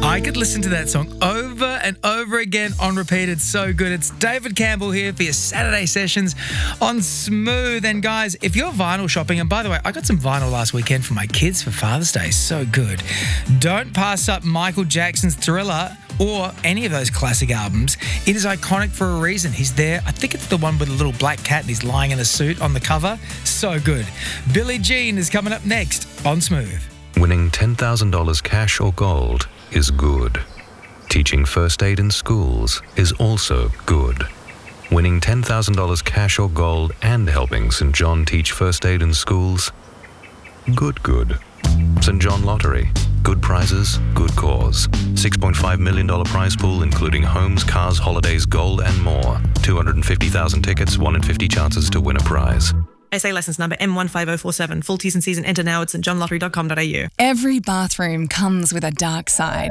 I could listen to that song over and over again on repeat. It's so good. It's David Campbell here for your Saturday sessions on Smooth. And guys, if you're vinyl shopping, and by the way, I got some vinyl last weekend for my kids for Father's Day. So good. Don't pass up Michael Jackson's Thriller or any of those classic albums. It is iconic for a reason. He's there. I think it's the one with a little black cat and he's lying in a suit on the cover. So good. Billie Jean is coming up next on Smooth. Winning $10,000 cash or gold is good. Teaching first aid in schools is also good. Winning $10,000 cash or gold and helping St. John teach first aid in schools? Good. St. John Lottery. Good prizes, good cause. $6.5 million prize pool including homes, cars, holidays, gold and more. 250,000 tickets, 1 in 50 chances to win a prize. SA licence number M15047. Full T's and C's and enter now at stjohnlottery.com.au. Every bathroom comes with a dark side.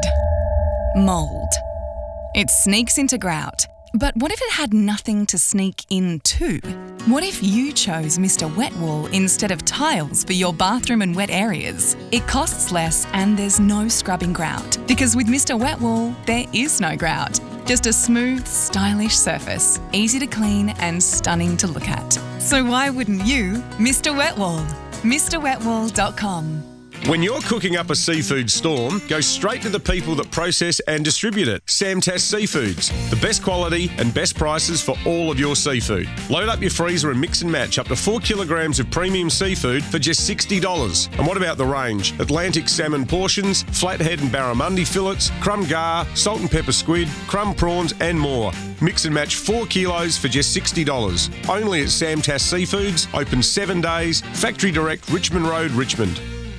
Mould. It sneaks into grout. But what if it had nothing to sneak into? What if you chose Mr. Wet Wool instead of tiles for your bathroom and wet areas? It costs less and there's no scrubbing grout. Because with Mr. Wet Wool, there is no grout. Just a smooth, stylish surface, easy to clean and stunning to look at. So why wouldn't you Mr. Wet Wool? MrWetWool.com. When you're cooking up a seafood storm, go straight to the people that process and distribute it. Samtas Seafoods, the best quality and best prices for all of your seafood. Load up your freezer and mix and match up to 4 kilograms of premium seafood for just $60. And what about the range? Atlantic salmon portions, flathead and barramundi fillets, crumb gar, salt and pepper squid, crumb prawns and more. Mix and match 4 kilos for just $60. Only at Samtas Seafoods, open 7 days, Factory Direct, Richmond Road, Richmond.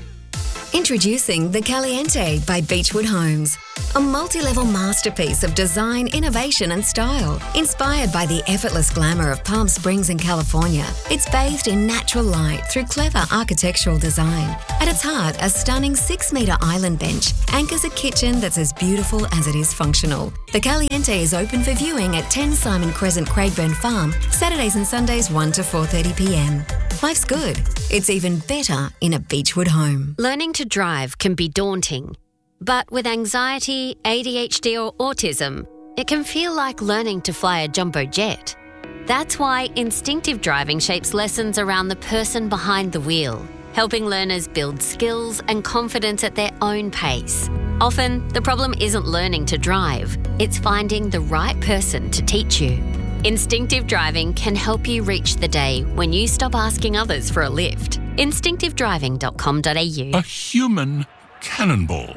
Introducing The Caliente by Beechwood Homes. A multi-level masterpiece of design, innovation and style. Inspired by the effortless glamour of Palm Springs in California, it's bathed in natural light through clever architectural design. At its heart, a stunning 6-metre island bench anchors a kitchen that's as beautiful as it is functional. The Caliente is open for viewing at 10 Simon Crescent, Craigburn Farm, Saturdays and Sundays 1 to 4:30pm. Life's good. It's even better in a Beechwood home. Learning to drive can be daunting. But with anxiety, ADHD or autism, it can feel like learning to fly a jumbo jet. That's why instinctive driving shapes lessons around the person behind the wheel, helping learners build skills and confidence at their own pace. Often, the problem isn't learning to drive, it's finding the right person to teach you. Instinctive driving can help you reach the day when you stop asking others for a lift. Instinctivedriving.com.au. A human cannonball.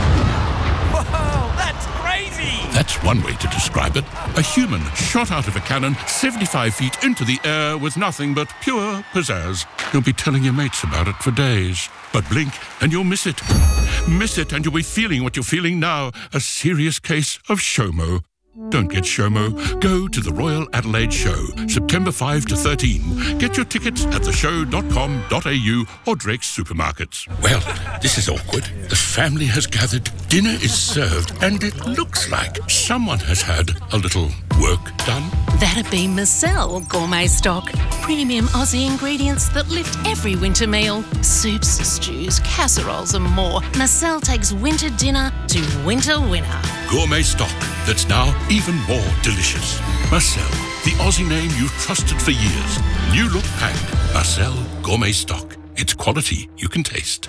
Whoa, that's crazy! That's one way to describe it. A human shot out of a cannon 75 feet into the air with nothing but pure pizzazz. You'll be telling your mates about it for days. But blink and you'll miss it. Miss it and you'll be feeling what you're feeling now. A serious case of SHOMO. Don't get SHOMO. Go to the Royal Adelaide Show, September 5 to 13. Get your tickets at theshow.com.au or Drake's Supermarkets. Well, this is awkward. The family has gathered, dinner is served, and it looks like someone has had a little work done. That'd be Marcel Gourmet Stock. Premium Aussie ingredients that lift every winter meal. Soups, stews, casseroles and more. Marcel takes winter dinner to winter winner. Gourmet Stock that's now even more delicious. Marcel, the Aussie name you've trusted for years. New look pack. Marcel Gourmet Stock. It's quality you can taste.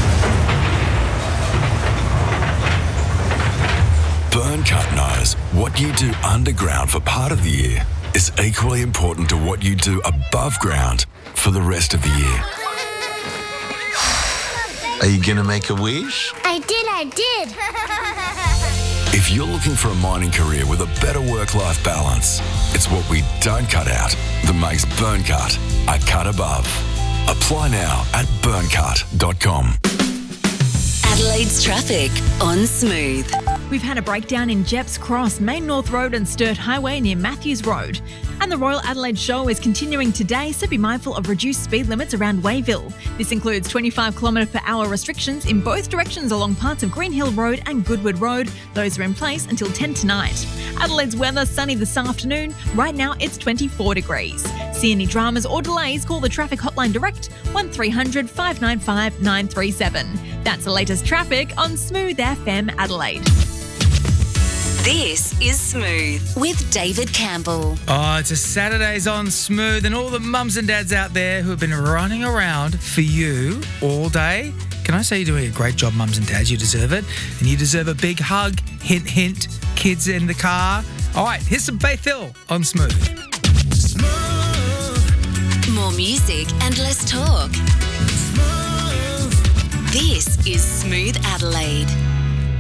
Burncut knows what you do underground for part of the year is equally important to what you do above ground for the rest of the year. Are you going to make a wish? I did. If you're looking for a mining career with a better work-life balance, it's what we don't cut out that makes Burncut a cut above. Apply now at burncut.com. Adelaide's traffic on Smooth. We've had a breakdown in Jepps Cross, Main North Road and Sturt Highway near Matthews Road. And the Royal Adelaide Show is continuing today, so be mindful of reduced speed limits around Wayville. This includes 25km/h restrictions in both directions along parts of Green Hill Road and Goodwood Road. Those are in place until 10 tonight. Adelaide's weather, sunny this afternoon. Right now it's 24 degrees. See any dramas or delays, call the traffic hotline direct 1300 595 937. That's the latest traffic on Smooth FM Adelaide. This is Smooth with David Campbell. Oh, it's a Saturdays on Smooth, and all the mums and dads out there who have been running around for you all day. Can I say you're doing a great job, mums and dads? You deserve it. And you deserve a big hug. Hint, hint. Kids in the car. All right, here's some Faith Hill on Smooth. More music and less talk. This is Smooth Adelaide.